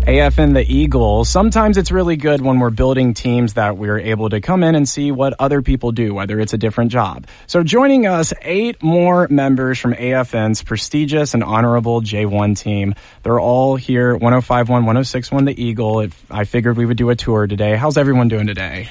AFN the Eagle. Sometimes it's really good when we're building teams that we're able to come in and see what other people do, whether it's a different job. So joining us, 8 more members from AFN's prestigious and honorable J1 team. They're all here, 105.1, 106.1 The Eagle. I figured we would do a tour today. How's everyone doing today?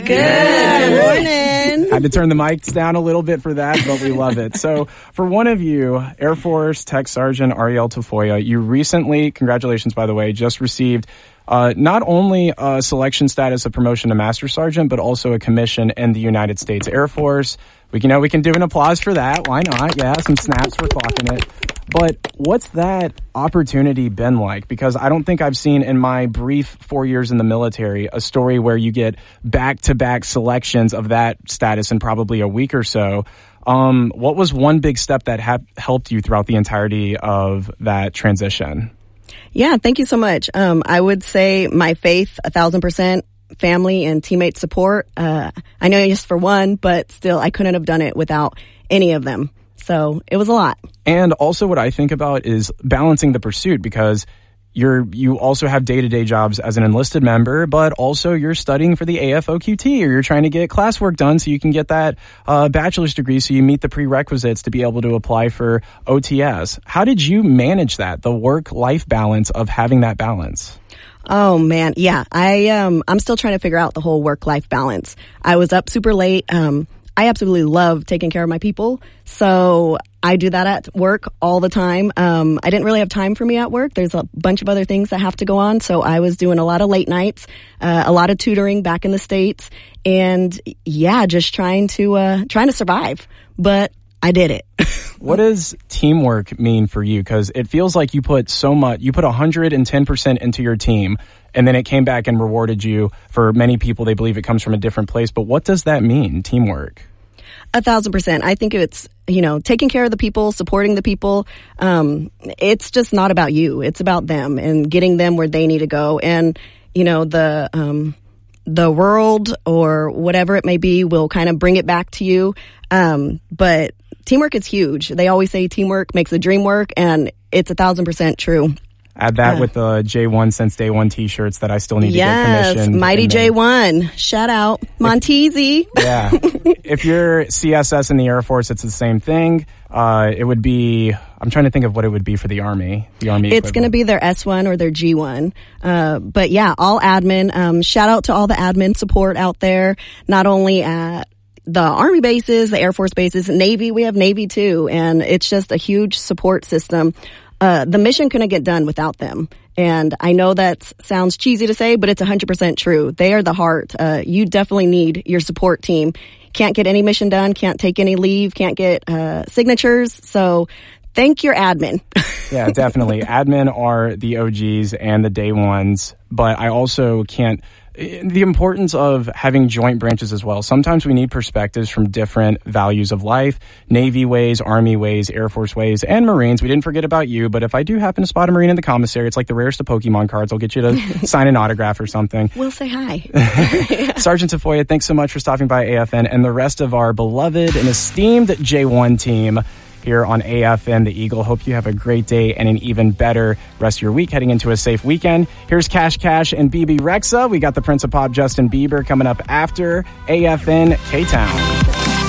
Good morning. Had to turn the mics down a little bit for that, but we love it. So for one of you, Air Force Tech Sergeant Ariel Tafoya, you recently, congratulations by the way, just received not only a selection status of promotion to Master Sergeant, but also a commission in the United States Air Force. We can do an applause for that. Why not? Yeah, some snaps, we're clocking it. But what's that opportunity been like? Because I don't think I've seen in my brief 4 years in the military a story where you get back-to-back selections of that status in probably a week or so. What was one big step that helped you throughout the entirety of that transition? Yeah, thank you so much. I would say my faith, 1,000%, family and teammate support. I know just for one, but still I couldn't have done it without any of them. So it was a lot. And also what I think about is balancing the pursuit, because you also have day-to-day jobs as an enlisted member, but also you're studying for the AFOQT, or you're trying to get classwork done so you can get that bachelor's degree so you meet the prerequisites to be able to apply for OTS. How did you manage that, the work-life balance of having that balance? Oh man, yeah. I'm still trying to figure out the whole work-life balance. I was up super late. I absolutely love taking care of my people, so I do that at work all the time. I didn't really have time for me at work. There's a bunch of other things that have to go on, so I was doing a lot of late nights, a lot of tutoring back in the States, and yeah, just trying to survive. But I did it. What does teamwork mean for you? Because it feels like you put so much, you put 110% into your team, and then it came back and rewarded you. For many people, they believe it comes from a different place. But what does that mean, teamwork? 1,000%. I think it's, taking care of the people, supporting the people. It's just not about you. It's about them and getting them where they need to go. And, the world or whatever it may be will kind of bring it back to you. But teamwork is huge. They always say teamwork makes the dream work, and it's 1,000% true. Add that with the J1 since day one t-shirts that I still need to get commissioned. Yes, mighty J1. Shout out. Montesi. Yeah. If you're CSS in the Air Force, it's the same thing. It would be, I'm trying to think of what it would be for the Army. It's going to be their S1 or their G1. But yeah, all admin. Shout out to all the admin support out there, not only at the Army bases, the Air Force bases, Navy. We have Navy too. And it's just a huge support system. The mission couldn't get done without them. And I know that sounds cheesy to say, but it's 100% true. They are the heart. You definitely need your support team. Can't get any mission done, can't take any leave, can't get signatures. So thank your admin. Yeah, definitely. Admin are the OGs and the day ones, but I also can't. The importance of having joint branches as well. Sometimes we need perspectives from different values of life, Navy ways, Army ways, Air Force ways, and Marines. We didn't forget about you, but if I do happen to spot a Marine in the commissary, it's like the rarest of Pokemon cards. I'll get you to sign an autograph or something. We'll say hi. Sergeant Tafoya, thanks so much for stopping by AFN and the rest of our beloved and esteemed J1 team here on AFN the Eagle. Hope you have a great day and an even better rest of your week heading into a safe weekend. Here's Cash and BB Rexa. We got the Prince of Pop, Justin Bieber, coming up after AFN K-Town.